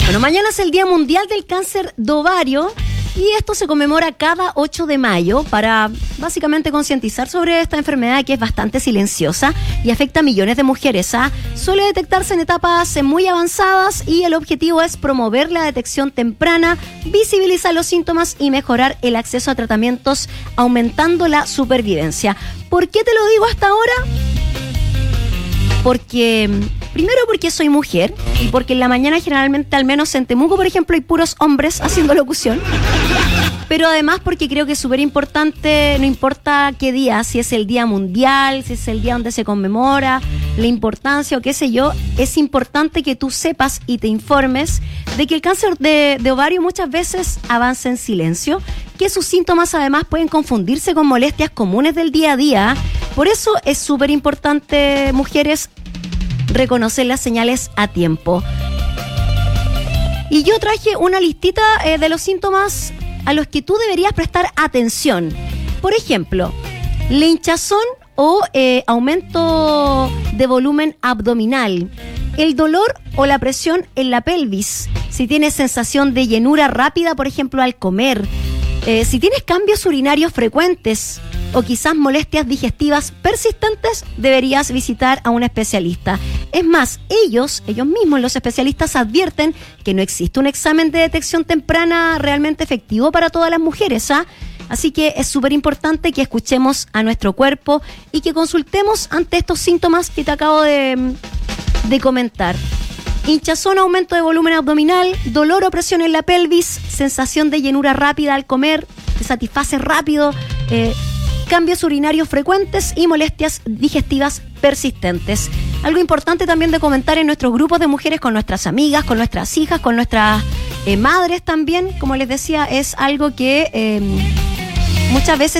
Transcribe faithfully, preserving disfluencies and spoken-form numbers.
Bueno, mañana es el Día Mundial del Cáncer de Ovario y esto se conmemora cada ocho de mayo para básicamente concientizar sobre esta enfermedad que es bastante silenciosa y afecta a millones de mujeres. ¿ah? Suele detectarse en etapas muy avanzadas y el objetivo es promover la detección temprana, visibilizar los síntomas y mejorar el acceso a tratamientos, aumentando la supervivencia. ¿Por qué te lo digo hasta ahora? Porque, primero porque soy mujer y porque en la mañana generalmente, al menos en Temuco, por ejemplo, hay puros hombres haciendo locución. Pero además porque creo que es súper importante, no importa qué día, si es el día mundial, si es el día donde se conmemora, la importancia o qué sé yo, es importante que tú sepas y te informes de que el cáncer de, de ovario muchas veces avanza en silencio, que sus síntomas además pueden confundirse con molestias comunes del día a día. Por eso es súper importante, mujeres, reconocer las señales a tiempo. Y yo traje una listita eh, de los síntomas a los que tú deberías prestar atención. Por ejemplo, la hinchazón o eh, aumento de volumen abdominal, el dolor o la presión en la pelvis, si tienes sensación de llenura rápida, por ejemplo, al comer, eh, si tienes cambios urinarios frecuentes o quizás molestias digestivas persistentes, deberías visitar a un especialista. Es más, ellos, ellos mismos, los especialistas, advierten que no existe un examen de detección temprana realmente efectivo para todas las mujeres, ¿ah? Así que es súper importante que escuchemos a nuestro cuerpo y que consultemos ante estos síntomas que te acabo de, de comentar. Hinchazón, aumento de volumen abdominal, dolor o presión en la pelvis, sensación de llenura rápida al comer, te satisface rápido, eh, cambios urinarios frecuentes y molestias digestivas persistentes. Algo importante también de comentar en nuestros grupos de mujeres, con nuestras amigas, con nuestras hijas, con nuestras eh, madres también, como les decía, es algo que eh, muchas veces